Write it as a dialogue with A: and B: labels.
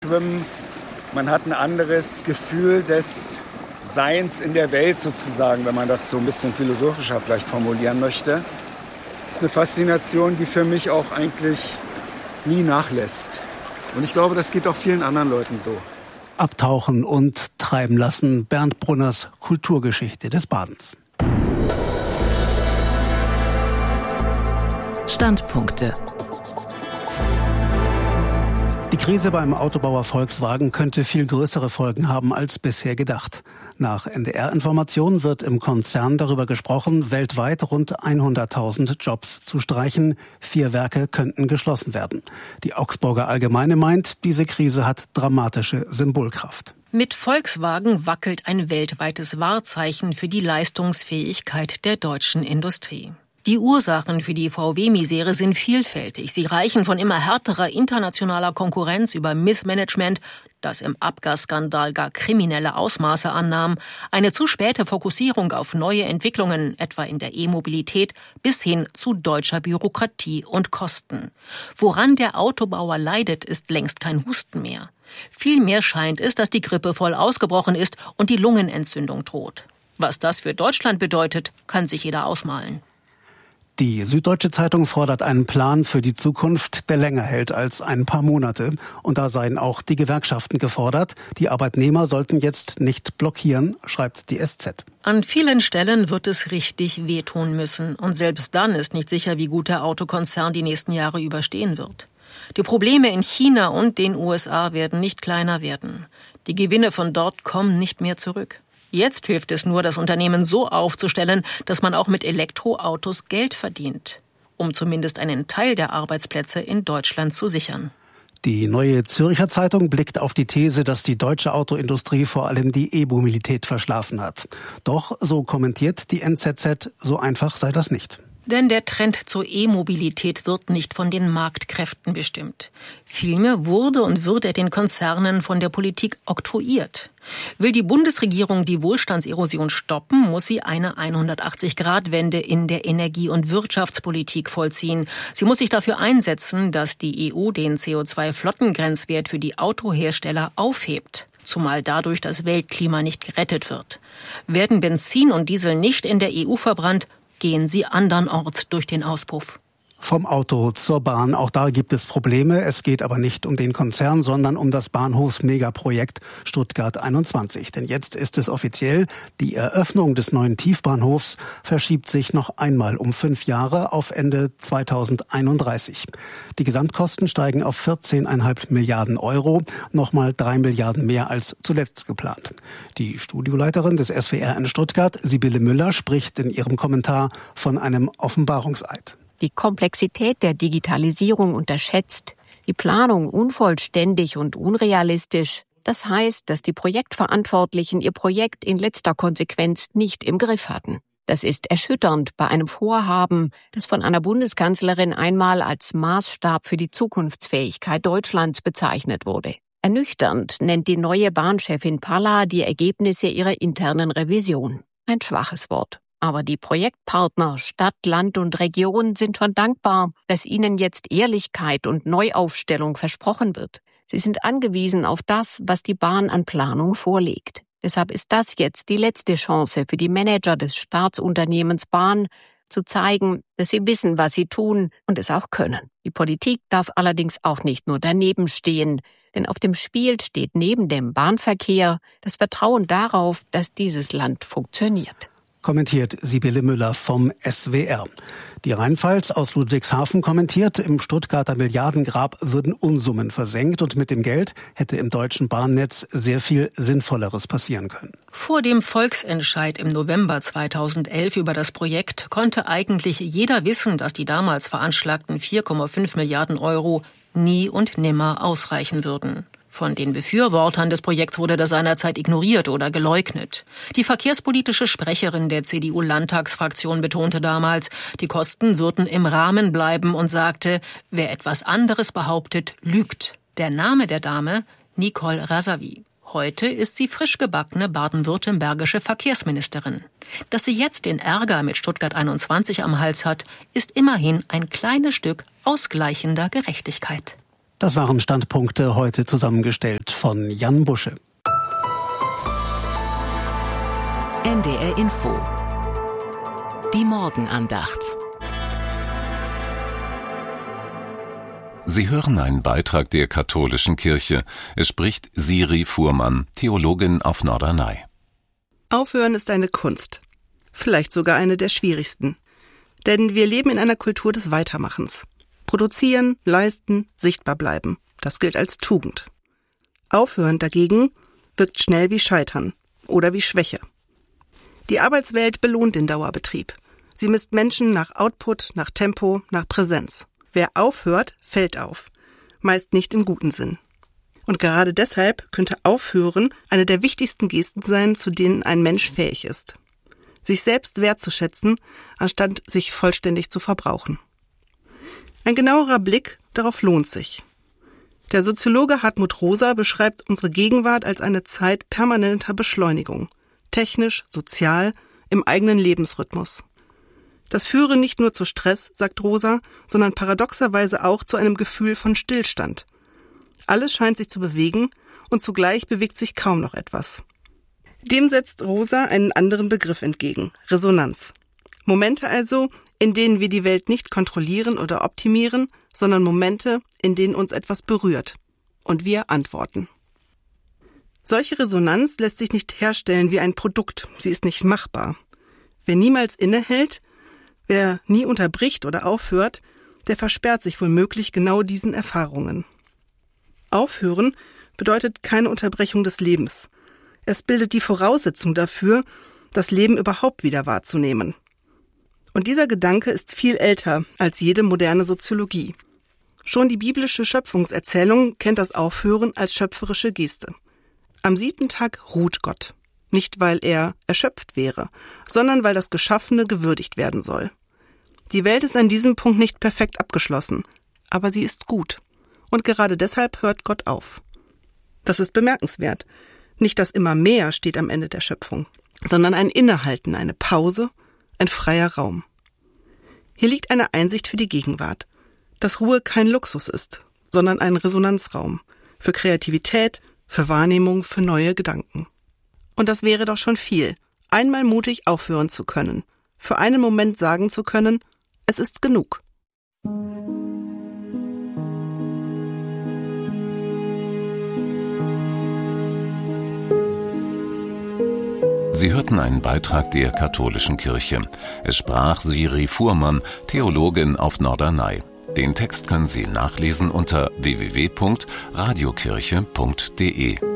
A: schwimmen. Man hat ein anderes Gefühl des Seins in der Welt sozusagen, wenn man das so ein bisschen philosophischer vielleicht formulieren möchte. Das ist eine Faszination, die für mich auch eigentlich nie nachlässt. Und ich glaube, das geht auch vielen anderen Leuten so.
B: Abtauchen und treiben lassen. Bernd Brunners Kulturgeschichte des Badens.
C: Standpunkte.
B: Die Krise beim Autobauer Volkswagen könnte viel größere Folgen haben als bisher gedacht. Nach NDR-Informationen wird im Konzern darüber gesprochen, weltweit rund 100.000 Jobs zu streichen. 4 Werke könnten geschlossen werden. Die Augsburger Allgemeine meint, diese Krise hat dramatische Symbolkraft.
D: Mit Volkswagen wackelt ein weltweites Wahrzeichen für die Leistungsfähigkeit der deutschen Industrie. Die Ursachen für die VW-Misere sind vielfältig. Sie reichen von immer härterer internationaler Konkurrenz über Missmanagement, das im Abgasskandal gar kriminelle Ausmaße annahm, eine zu späte Fokussierung auf neue Entwicklungen, etwa in der E-Mobilität, bis hin zu deutscher Bürokratie und Kosten. Woran der Autobauer leidet, ist längst kein Husten mehr. Vielmehr scheint es, dass die Grippe voll ausgebrochen ist und die Lungenentzündung droht. Was das für Deutschland bedeutet, kann sich jeder ausmalen.
B: Die Süddeutsche Zeitung fordert einen Plan für die Zukunft, der länger hält als ein paar Monate. Und da seien auch die Gewerkschaften gefordert. Die Arbeitnehmer sollten jetzt nicht blockieren, schreibt die SZ.
D: An vielen Stellen wird es richtig wehtun müssen. Und selbst dann ist nicht sicher, wie gut der Autokonzern die nächsten Jahre überstehen wird. Die Probleme in China und den USA werden nicht kleiner werden. Die Gewinne von dort kommen nicht mehr zurück. Jetzt hilft es nur, das Unternehmen so aufzustellen, dass man auch mit Elektroautos Geld verdient, um zumindest einen Teil der Arbeitsplätze in Deutschland zu sichern.
B: Die Neue Zürcher Zeitung blickt auf die These, dass die deutsche Autoindustrie vor allem die E-Mobilität verschlafen hat. Doch, so kommentiert die NZZ, so einfach sei das nicht.
D: Denn der Trend zur E-Mobilität wird nicht von den Marktkräften bestimmt. Vielmehr wurde und wird er den Konzernen von der Politik oktroyiert. Will die Bundesregierung die Wohlstandserosion stoppen, muss sie eine 180-Grad-Wende in der Energie- und Wirtschaftspolitik vollziehen. Sie muss sich dafür einsetzen, dass die EU den CO2-Flottengrenzwert für die Autohersteller aufhebt. Zumal dadurch das Weltklima nicht gerettet wird. Werden Benzin und Diesel nicht in der EU verbrannt, gehen sie andernorts durch den Auspuff.
B: Vom Auto zur Bahn, auch da gibt es Probleme. Es geht aber nicht um den Konzern, sondern um das Bahnhofsmegaprojekt Stuttgart 21. Denn jetzt ist es offiziell, die Eröffnung des neuen Tiefbahnhofs verschiebt sich noch einmal um 5 Jahre auf Ende 2031. Die Gesamtkosten steigen auf 14,5 Milliarden Euro, nochmal 3 Milliarden mehr als zuletzt geplant. Die Studioleiterin des SWR in Stuttgart, Sibylle Müller, spricht in ihrem Kommentar von einem Offenbarungseid.
E: Die Komplexität der Digitalisierung unterschätzt, die Planung unvollständig und unrealistisch. Das heißt, dass die Projektverantwortlichen ihr Projekt in letzter Konsequenz nicht im Griff hatten. Das ist erschütternd bei einem Vorhaben, das von einer Bundeskanzlerin einmal als Maßstab für die Zukunftsfähigkeit Deutschlands bezeichnet wurde. Ernüchternd nennt die neue Bahnchefin Palla die Ergebnisse ihrer internen Revision. Ein schwaches Wort. Aber die Projektpartner Stadt, Land und Region sind schon dankbar, dass ihnen jetzt Ehrlichkeit und Neuaufstellung versprochen wird. Sie sind angewiesen auf das, was die Bahn an Planung vorlegt. Deshalb ist das jetzt die letzte Chance für die Manager des Staatsunternehmens Bahn, zu zeigen, dass sie wissen, was sie tun und es auch können. Die Politik darf allerdings auch nicht nur daneben stehen, denn auf dem Spiel steht neben dem Bahnverkehr das Vertrauen darauf, dass dieses Land funktioniert.
B: Kommentiert Sibylle Müller vom SWR. Die Rheinpfalz aus Ludwigshafen kommentiert, im Stuttgarter Milliardengrab würden Unsummen versenkt und mit dem Geld hätte im deutschen Bahnnetz sehr viel Sinnvolleres passieren können.
D: Vor dem Volksentscheid im November 2011 über das Projekt konnte eigentlich jeder wissen, dass die damals veranschlagten 4,5 Milliarden Euro nie und nimmer ausreichen würden. Von den Befürwortern des Projekts wurde das seinerzeit ignoriert oder geleugnet. Die verkehrspolitische Sprecherin der CDU-Landtagsfraktion betonte damals, die Kosten würden im Rahmen bleiben und sagte, wer etwas anderes behauptet, lügt. Der Name der Dame? Nicole Razavi. Heute ist sie frisch gebackene baden-württembergische Verkehrsministerin. Dass sie jetzt den Ärger mit Stuttgart 21 am Hals hat, ist immerhin ein kleines Stück ausgleichender Gerechtigkeit.
B: Das waren Standpunkte heute zusammengestellt von Jan Busche.
C: NDR Info. Die Morgenandacht.
F: Sie hören einen Beitrag der Katholischen Kirche. Es spricht Siri Fuhrmann, Theologin auf Norderney.
G: Aufhören ist eine Kunst. Vielleicht sogar eine der schwierigsten. Denn wir leben in einer Kultur des Weitermachens. Produzieren, leisten, sichtbar bleiben. Das gilt als Tugend. Aufhören dagegen wirkt schnell wie Scheitern oder wie Schwäche. Die Arbeitswelt belohnt den Dauerbetrieb. Sie misst Menschen nach Output, nach Tempo, nach Präsenz. Wer aufhört, fällt auf. Meist nicht im guten Sinn. Und gerade deshalb könnte Aufhören eine der wichtigsten Gesten sein, zu denen ein Mensch fähig ist. Sich selbst wertzuschätzen, anstatt sich vollständig zu verbrauchen. Ein genauerer Blick darauf lohnt sich. Der Soziologe Hartmut Rosa beschreibt unsere Gegenwart als eine Zeit permanenter Beschleunigung. Technisch, sozial, im eigenen Lebensrhythmus. Das führe nicht nur zu Stress, sagt Rosa, sondern paradoxerweise auch zu einem Gefühl von Stillstand. Alles scheint sich zu bewegen und zugleich bewegt sich kaum noch etwas. Dem setzt Rosa einen anderen Begriff entgegen, Resonanz. Momente also, in denen wir die Welt nicht kontrollieren oder optimieren, sondern Momente, in denen uns etwas berührt und wir antworten. Solche Resonanz lässt sich nicht herstellen wie ein Produkt, sie ist nicht machbar. Wer niemals innehält, wer nie unterbricht oder aufhört, der versperrt sich womöglich genau diesen Erfahrungen. Aufhören bedeutet keine Unterbrechung des Lebens. Es bildet die Voraussetzung dafür, das Leben überhaupt wieder wahrzunehmen. Und dieser Gedanke ist viel älter als jede moderne Soziologie. Schon die biblische Schöpfungserzählung kennt das Aufhören als schöpferische Geste. Am 7. Tag ruht Gott. Nicht, weil er erschöpft wäre, sondern weil das Geschaffene gewürdigt werden soll. Die Welt ist an diesem Punkt nicht perfekt abgeschlossen, aber sie ist gut. Und gerade deshalb hört Gott auf. Das ist bemerkenswert. Nicht das immer mehr steht am Ende der Schöpfung, sondern ein Innehalten, eine Pause, ein freier Raum. Hier liegt eine Einsicht für die Gegenwart, dass Ruhe kein Luxus ist, sondern ein Resonanzraum für Kreativität, für Wahrnehmung, für neue Gedanken. Und das wäre doch schon viel, einmal mutig aufhören zu können, für einen Moment sagen zu können, es ist genug.
F: Sie hörten einen Beitrag der Katholischen Kirche. Es sprach Siri Fuhrmann, Theologin auf Norderney. Den Text können Sie nachlesen unter www.radiokirche.de.